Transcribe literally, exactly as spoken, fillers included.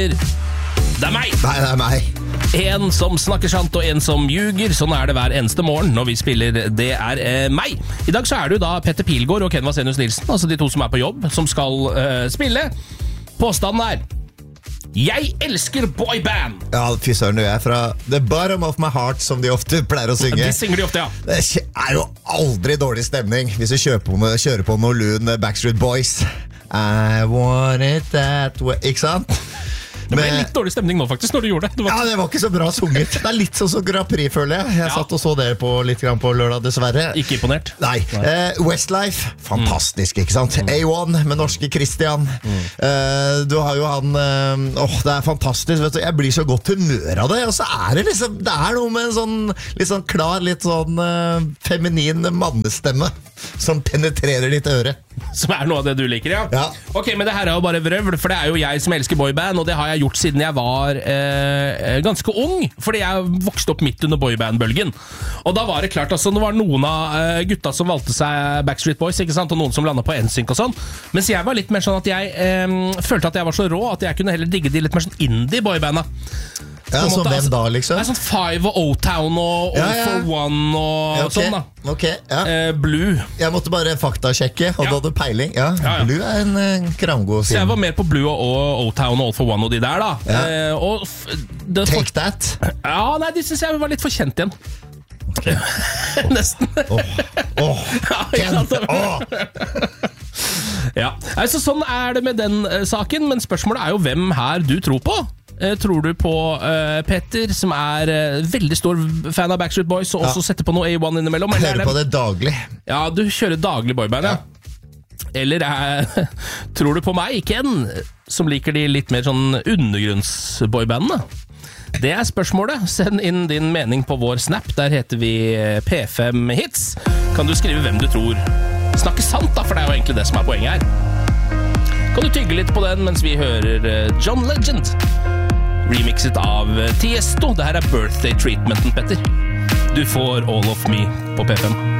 Petter. Det er meg. Nei, det er meg. En som snakker sant og en som ljuger. Sånn er det hver eneste morgen når vi spiller Det er eh, meg. I dag så er det jo da Petter Pilgaard og Ken Vasenius Nilsen, altså de to som er på jobb, som skal eh, spille. Påstanden er: jeg elsker boyband. Ja, fy søren, du er fra The Bottom of My Heart, som de ofte pleier å synge. De synger de ofte, ja. Det er jo aldri dårlig stemning hvis du kjører på, med, kjører på noe lun Backstreet Boys. I want it that way. Ikke sant? Det ble litt dårlig stemning nå faktisk når du gjorde det, det var... Ja, det var ikke så bra sunget. Det er litt sånn som Grand Prix, føler jeg. Jeg ja. satt og så det på, litt grann på lørdag, dessverre. Ikke imponert. Nei, Nei. Eh, Westlife, fantastisk, ikke sant? Mm. A one med norske Christian. mm. eh, Du har jo han eh, Åh, det er fantastisk, vet du. Jeg blir så godt humør av det. Og så er det liksom, det er noe med en sånn litt sånn klar, litt sånn eh, feminin mannestemme som penetrerer ditt øre. Som er noe av det du liker, ja? Ja. Ok, men det her er jo bare vrøvl, for det er jo jeg som elsker boyband, og det har jeg gjort siden jeg var eh, ganske ung, fordi jeg vokste opp midt under boyband-bølgen. Og da var det klart, altså, det var noen av eh, gutta som valgte seg Backstreet Boys, ikke sant? Og noen som landet på N Sync og sånn. Mens jeg var litt mer sånn at jeg eh, følte at jeg var så rå at jeg kunne heller digge de litt mer sånn indie-boybanda. Ja, så hvem da, liksom? Det er sånn Five og O-Town og All ja, ja. for One og ja, okay. sånn da. Ok, ja. eh, Blue. Jeg måtte bare faktasjekke, og ja. du hadde peiling. Ja, ja, ja. Blue er en uh, kramgod film. Så jeg var mer på Blue og O-Town og All for One og de der da. Ja. Eh, og det, Take for... That? Ja, nei, de synes jeg var litt for kjent igjen. Okay. Nesten. Åh, åh, kjent, åh. Ja, altså sånn er det med den uh, saken, men spørsmålet er jo hvem her du tror på. Uh, tror du på uh, Petter, som er uh, veldig stor fan av Backstreet Boys, og ja. også setter på noe A one innimellom? Jeg hører på det daglig. Ja, du kjører daglig boyband, ja. ja. Eller uh, tror du på meg, Ken, som liker de litt mer sånn undergrunnsboybandene? Det er spørsmålet. Send inn din mening på vår Snap. Der heter vi P fem Hits. Kan du skrive hvem du tror snakker sant, da, for det er jo egentlig det som er poenget her. Kan du tygge litt på den mens vi hører John Legend remixet av Tiesto. Det her er birthday treatmenten, Petter. Du får All of Me på P fem.